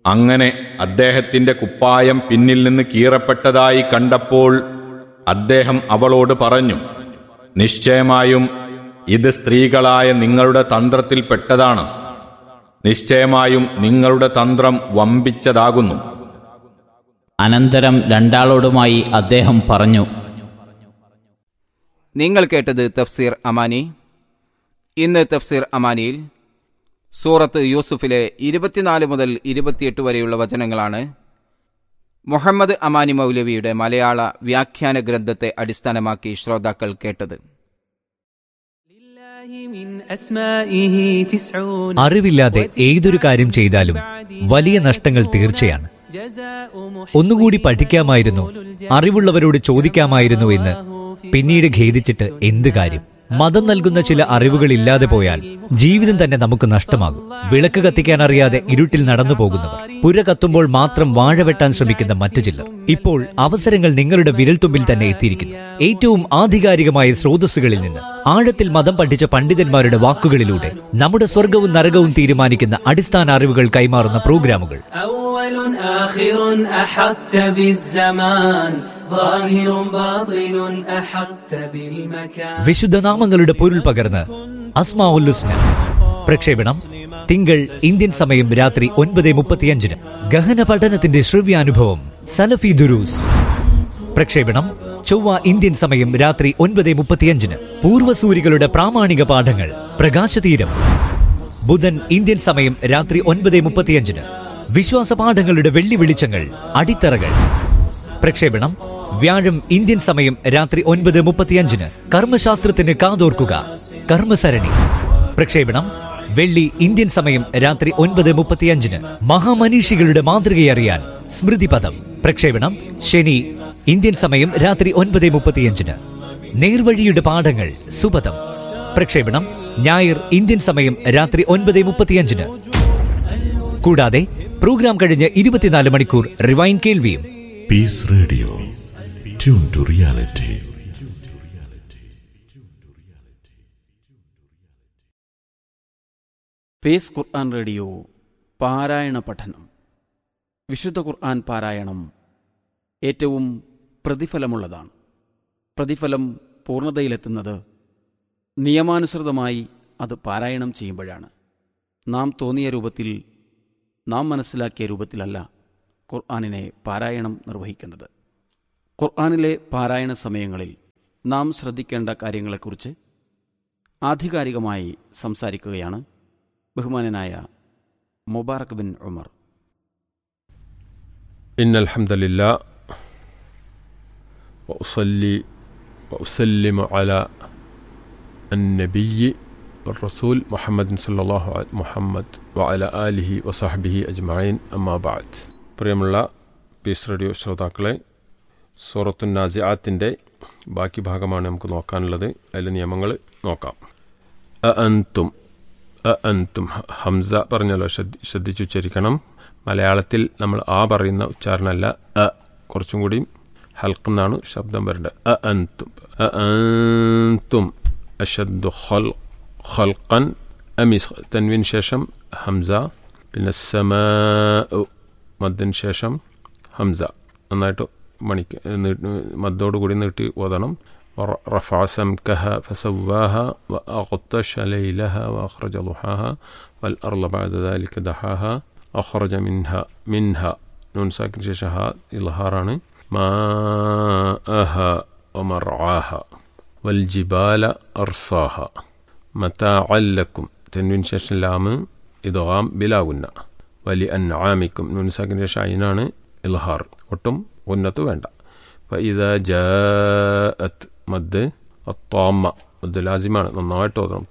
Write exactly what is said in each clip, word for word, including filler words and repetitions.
അങ്ങനെ അദ്ദേഹത്തിന്റെ കുപ്പായം പിന്നിൽ നിന്ന് കീറപ്പെട്ടതായി കണ്ടപ്പോൾ അദ്ദേഹം അവളോട് പറഞ്ഞു, നിശ്ചയമായും ഇത് സ്ത്രീകളായ നിങ്ങളുടെ തന്ത്രത്തിൽപ്പെട്ടതാണ്. നിശ്ചയമായും നിങ്ങളുടെ തന്ത്രം വമ്പിച്ചതാകുന്നു. അനന്തരം രണ്ടാളോടുമായി അദ്ദേഹം പറഞ്ഞു, നിങ്ങൾ കേട്ടത് തഫ്സീർ അമാനി. ഇന്ന് തഫ്സീർ അമാനിയിൽ സൂറത്ത് യൂസുഫിലെ ഇരുപത്തിനാല് മുതൽ ഇരുപത്തിയെട്ട് വരെയുള്ള വചനങ്ങളാണ് മുഹമ്മദ് അമാനി മൗലവിയുടെ മലയാള വ്യാഖ്യാന ഗ്രന്ഥത്തെ അടിസ്ഥാനമാക്കി ശ്രോതാക്കൾ കേട്ടത്. അറിവില്ലാതെ ഏതൊരു കാര്യം ചെയ്താലും വലിയ നഷ്ടങ്ങൾ തീർച്ചയാണ്. ഒന്നുകൂടി പഠിക്കാമായിരുന്നു, അറിവുള്ളവരോട് ചോദിക്കാമായിരുന്നു എന്ന് പിന്നീട് ഖേദിച്ചിട്ട് എന്ത് കാര്യം? മതം നൽകുന്ന ചില അറിവുകൾ ഇല്ലാതെ പോയാൽ ജീവിതം തന്നെ നമുക്ക് നഷ്ടമാകും. വിളക്ക് കത്തിക്കാൻ അറിയാതെ ഇരുട്ടിൽ നടന്നു പോകുന്നവർ, പുര കത്തുമ്പോൾ മാത്രം വാഴ വെട്ടാൻ ശ്രമിക്കുന്ന മറ്റു ചിലർ. ഇപ്പോൾ അവസരങ്ങൾ നിങ്ങളുടെ വിരൽത്തുമ്പിൽ തന്നെ എത്തിയിരിക്കുന്നു. ഏറ്റവും ആധികാരികമായ സ്രോതസ്സുകളിൽ നിന്ന്, ആഴത്തിൽ മതം പഠിച്ച പണ്ഡിതന്മാരുടെ വാക്കുകളിലൂടെ നമ്മുടെ സ്വർഗവും നരകവും തീരുമാനിക്കുന്ന അടിസ്ഥാന അറിവുകൾ കൈമാറുന്ന പ്രോഗ്രാമുകൾ. വിശുദ്ധ നാമങ്ങളുടെ പൊരുൾ പകർന്ന് അസ്മാഉൽ ഹുസ്ന. പ്രക്ഷേപണം തിങ്കൾ ഇന്ത്യൻ സമയം രാത്രി ഒൻപത് മുപ്പത്തിയഞ്ചിന്. ഗഹന പഠനത്തിന്റെ ശ്രവ്യാനുഭവം സലഫി ദുരൂസ്. പ്രക്ഷേപണം ചൊവ്വ ഇന്ത്യൻ സമയം രാത്രി ഒൻപത് മുപ്പത്തിയഞ്ചിന്. പൂർവ്വസൂരികളുടെ പ്രാമാണിക പാഠങ്ങൾ പ്രകാശതീരം ബുധൻ ഇന്ത്യൻ സമയം രാത്രി ഒൻപത് മുപ്പത്തിയഞ്ചിന്. വിശ്വാസ പാഠങ്ങളുടെ വെള്ളി വെളിച്ചങ്ങൾ അടിത്തറകൾ. പ്രക്ഷേപണം വ്യാഴം ഇന്ത്യൻ സമയം രാത്രി ഒൻപത് മുപ്പത്തിയഞ്ചിന്. കർമ്മശാസ്ത്രത്തിന് കാതോർക്കുക കർമ്മസരണി. പ്രക്ഷേപണം വെള്ളി ഇന്ത്യൻ സമയം രാത്രി ഒൻപത് മുപ്പത്തിയഞ്ചിന്. മഹാമനീഷികളുടെ മാതൃകയറിയാൻ സ്മൃതിപദം. പ്രക്ഷേപണം ശനി ഇന്ത്യൻ സമയം രാത്രി ഒൻപത് മുപ്പത്തിയഞ്ചിന്. നേർവഴിയുടെ പാഠങ്ങൾ സുപദം. പ്രക്ഷേപണം ഞായർ ഇന്ത്യൻ സമയം രാത്രി ഒൻപത് മുപ്പത്തിയഞ്ചിന്. കൂടാതെ പ്രോഗ്രാം കഴിഞ്ഞ് ഇരുപത്തിനാല് മണിക്കൂർ റിവൈൻ കേൾവിയും. Piece radio, tune to reality. Piece Quran radio പാരായണ പഠനം. വിശുദ്ധ ഖുർആൻ പാരായണം ഏറ്റവും പ്രതിഫലമുള്ളതാണ്. പ്രതിഫലം പൂർണ്ണതയിലെത്തുന്നത് നിയമാനുസൃതമായി അത് പാരായണം ചെയ്യുമ്പോഴാണ്. നാം തോന്നിയ രൂപത്തിൽ, നാം മനസ്സിലാക്കിയ രൂപത്തിലല്ല ഖുർആനിനെ പാരായണം നിർവഹിക്കുന്നത്. ഖുർആനിലെ പാരായണ സമയങ്ങളിൽ നാം ശ്രദ്ധിക്കേണ്ട കാര്യങ്ങളെക്കുറിച്ച് ആധികാരികമായി സംസാരിക്കുകയാണ് ബഹുമാനനായ മുബാറക് ബിൻ ഉമർ. ഇന്നൽ ഹംദലില്ലാഹ് വഉസല്ലി വഉസല്ലിമു അലാ അൻ-നബിയ്യി വർ-റസൂൽ മുഹമ്മദ് സല്ലല്ലാഹു അലൈഹി മുഹമ്മദ് വഅലാ ആലിഹി വസഹ്ബിഹി അജ്മഈൻ. അമ്മാ ബഅദ്. പ്രിയമുള്ള പീസ് റേഡിയോ ശ്രോതാക്കളെ, സൂറത്തുൻ നാസിആത്തിന്റെ ബാക്കി ഭാഗമാണ് നമുക്ക് നോക്കാനുള്ളത്. അതിലെ നിയമങ്ങൾ നോക്കാം. അ അൻതും അ അൻതും ഹംസ പറഞ്ഞല്ലോ, ശ്രദ്ധിച്ചു ഉച്ചരിക്കണം. മലയാളത്തിൽ നമ്മൾ ആ പറയുന്ന ഉച്ചാരണമല്ല, അ കുറച്ചും കൂടി ഹൽക്കെന്നാണ് ശബ്ദം വരേണ്ടത്. അ അൻതും അ അൻതും അശദ്ദു ഖൽ ഖൽഖൻ അമിസ്. തൻവീൻ ശേഷം ഹംസ, പിന്നെ സമാഉ മദ്ദിന് ശേഷം ഹംസ. നന്നായിട്ട് മണിക്ക് മദ്ദോടുകൂടി നീട്ടി ഓതണം. റഫഅ സംകഹ ഫസവ്വാഹ വഅഗ്തശ ലൈലഹ വഅഖ്റജ ളുഹാഹ വൽഅർള ബഅദ ദാലിക ദഹാഹ അഖ്റജ മിൻഹ മിൻഹ. നൂൻ സാക്കിന് ശേഷം ഹ ഇൽഹാറാണ്. മാഅഹ വമർആഹ വൽജിബാല അർസാഹ മതാഅൻ ലക്കും. തൻവീൻ ശേഷം ലാം ഇദ്ഗാം ബിലാ ഗുന്ന. വലി അൻആമിക്കും. നൂൻ സാക്കിന് ശേഷം ഐനാണ് ഇൽഹാർ, ഒട്ടും ഉന്നത്ത് വേണ്ട. ഫഇദാ ജാഅത് മദ് അത്താമ, മദ് ലാസിമാണ്, നന്നായിട്ട് ഓതണം.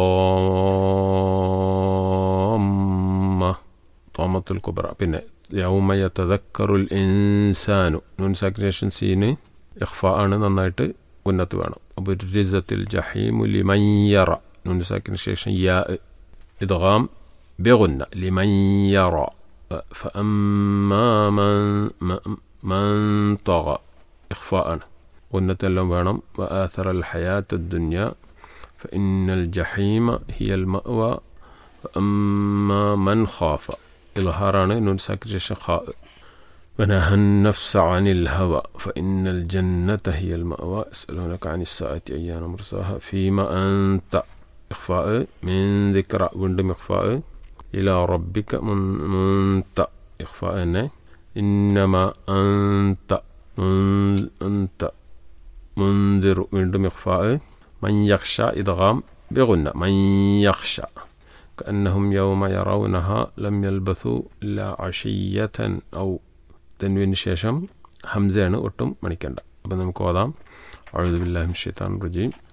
താമ താമത്തുൽ കുബ്ര. പിന്നെ യൗമ യതദക്കറുൽ ഇൻസാനു. നൂൻ സാക്കിന് ശേഷം സീന് ഇഖ്ഫാ ആണ്, നന്നായിട്ട് ഉന്നത്ത് വേണം. അബുരിസത്തിൽ ജഹീമു ലിമൻ യറ. നൂൻ സാക്കിന് ശേഷം യാ ഇദ്ഗാം ബിഗുന്ന ലിമൻ യറ. ഫഅമ്മാ മൻ മൻ തഗ ഇഖ്ഫാ ആണ്, ഉന്നത്തെല്ലാം വേണം. വആഥറ അൽ ഹയാത അദ്ദുനിയ ഫഇന്നൽ ജഹീമ ഹിയൽ മഅവ ഫഅമ്മാ മൻ ഖാഫ ഇൽഹാറാണ്. നൂൻ സാക്കിന് ശേഷം ഖാ. ونهى النفس عن الهوى فإن الجنة هي المأوى يسألونك عن الساعة أيان مرساها فيما أنت إخفاء من ذكر وندم إخفاء إلى ربك من منت إخفاء إنما أنت من أنت منذر وندم إخفاء من يخشى إدغام بغنى من يخشى كأنهم يوم يرونها لم يلبثوا إلا عشية أو തൻവീന് ശേഷം ഹംസയാണ്, ഒട്ടും മണിക്കണ്ട. അപ്പം നമുക്ക് ഓതാം. അഊദു ബില്ലാഹി മിനശ് ശൈത്താനിർ റജീം.